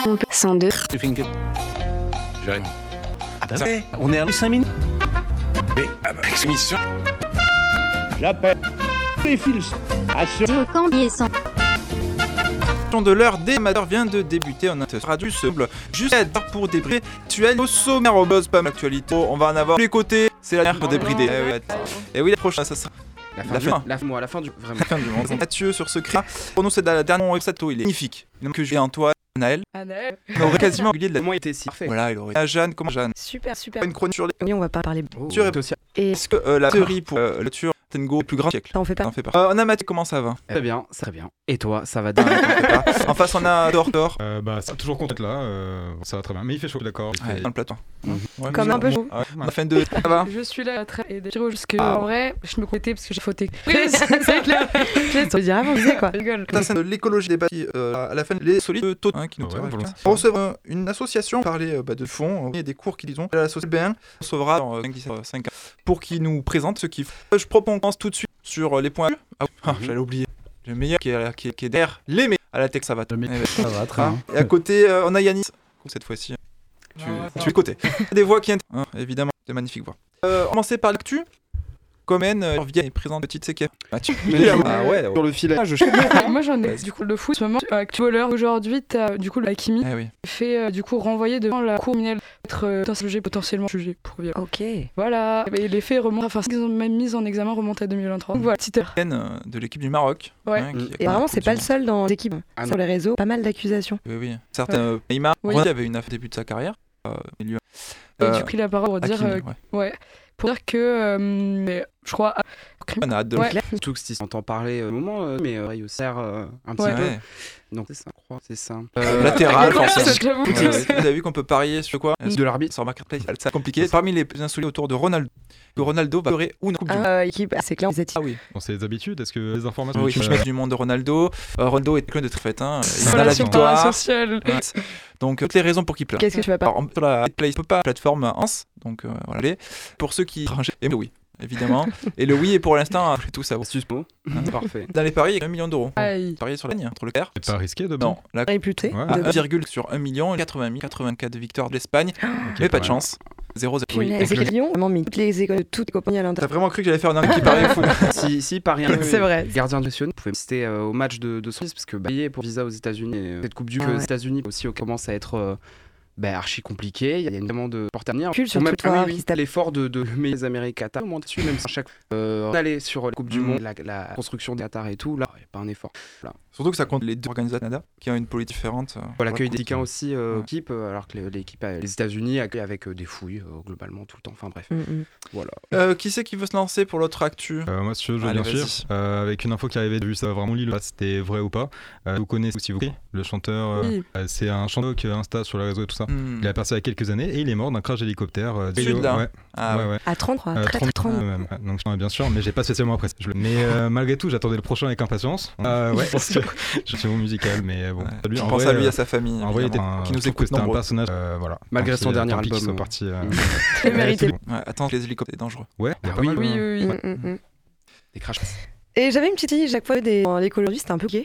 102. Jeune. Ah bah ouais, on est à 5 minutes. Mais émission. J'appelle les fils à ce De l'heure des amateurs vient de débuter. On a radio seul juste à dire pour débrider actuel au sommaire au buzz pas l'actualité. On va en avoir tous les côtés. C'est la dernière pour débrider. Et oui, la prochaine ça sera la fin du monde. Mathieu sur ce cri. Pour nous c'est la dernière Sato, il est magnifique. Il que j'ai Antoine, Naël. On aurait quasiment oublié de la moi était si parfait. Voilà, il aurait Jeanne, comment Jeanne. Super. Une chronique sur les Oui, on va pas parler. Et est-ce que la théorie pour la tueur Tengo le plus grand siècle. Ça en fait pas. On a Mathieu, comment ça va? Très bien. Et toi, ça va bien? En face, on a Dor. Bah, ça toujours content d'être là, ça va très bien. Mais il fait chaud, d'accord. Dans le plateau. Comme un peu chaud. On a fait deux. Ça va? Je suis là très et des parce que en vrai, je me comptais parce que j'ai fauté. C'est clair. Je dirais avant, disais quoi. Rigole. La scène de l'écologie des bâtis, à la fin, les solides taux qui nous on recevra une association parler de fonds et des cours qu'ils ont. La société B1 recevra dans 5 ans pour qu'ils nous présentent ce qu'ils font. Je propose qu'on commence tout de suite sur les points. J'allais oublier. Le meilleur qui est derrière les meilleurs. À la tech, ça va. Ça va très bien. Et à côté, on a Yanis. Cette fois-ci, tu es de côté. Des voix qui évidemment, des magnifiques voix. On va commencer par l'actu. Comène vient et présente petite séquelle. Mathieu. Sur le filage. Moi j'en ai du coup le foot ce moment actuel aujourd'hui t'as du coup la Kimi fait du coup renvoyer devant la cour criminelle être potentiellement jugé pour viol. Ok. Voilà. Et les faits remontent, enfin ce qu'ils ont même mis en examen remonte à 2023. Donc voilà, petite heure. De l'équipe du Maroc. Ouais. Et vraiment c'est pas le seul dans l'équipe. Sur les réseaux, pas mal d'accusations. Oui. Certains Neymar avait une affaire début de sa carrière. Et du coup il a parole pour dire pour dire que je crois on a hâte de surtout que si on entend parler au moment mais il aussi un petit peu. Donc c'est ça, je crois, c'est ça. Latéral, forcément. Vous avez vu qu'on peut parier sur quoi? De l'arbitre sur Marketplace. C'est compliqué. Parmi les insolés autour de Ronaldo, que Ronaldo va pleurer ou une coupe du monde. Équipe, c'est clair. Ah oui. On sait les habitudes, est-ce que les informations je mets du monde de Ronaldo. Ronaldo est plein de fait. Il a la sur victoire sociale. Donc toutes les raisons pour qu'il pleure. Qu'est-ce que tu vas pas? Sur la Marketplace, peut pas plateforme Hans. Donc voilà. Pour ceux qui et oui. Évidemment. Et le oui est pour l'instant, après tout ça. Suspo. Parfait. Dans les paris, il y a 1 million d'euros. Parier sur la ligne entre le père. C'est pas risqué de Non, la réputé. 1, sur 1 million, 80 000, 84 victoires de l'Espagne. Mais pas de chance. 0-0. Est-ce qu'ils ont vraiment mis toutes les écoles, toutes les compagnies à l'intérieur? T'as vraiment cru que j'allais faire un qui parlait fou? Si Paris c'est vrai. Gardien de Sion, vous pouvez citer au match de son parce que pour visa aux États-Unis et cette coupe du aux États-Unis aussi commence à être archi compliqué, il y a énormément de portes à venir. Pour même l'effort de les Américains Qatar, même si chaque aller sur la Coupe du Monde, la construction des Qatar et tout, là, il n'y a pas un effort. Voilà. Surtout que ça compte les deux organisateurs Canada qui ont une politique différente. L'accueil des Américains aussi, équipe, alors que l'équipe, les États-Unis accueillent avec des fouilles globalement tout le temps. Enfin bref. Voilà. Qui c'est qui veut se lancer pour l'autre actu? Moi, si je veux bien sûr. Avec une info qui arrivait de vue, ça va vraiment lire c'était vrai ou pas. Vous connaissez aussi le chanteur. C'est un chanteur qui Insta sur les réseaux et tout ça. Il a passé il y a quelques années et il est mort d'un crash d'hélicoptère. Sud là. À 33. Même. Donc bien sûr, mais j'ai pas spécialement apprécié. Mais malgré tout, j'attendais le prochain avec impatience. Parce que je suis musical, mais bon. Je pense à lui, à sa famille. En vrai, qui nous écoute, c'était un personnage. Voilà. Malgré son dernier album. Qui soit parti. Mérité. Attends, les hélicoptères, c'est dangereux. Ouais. Oui. Des crashs. Et j'avais une petite idée, chaque fois, l'écologie, c'était un peu gay.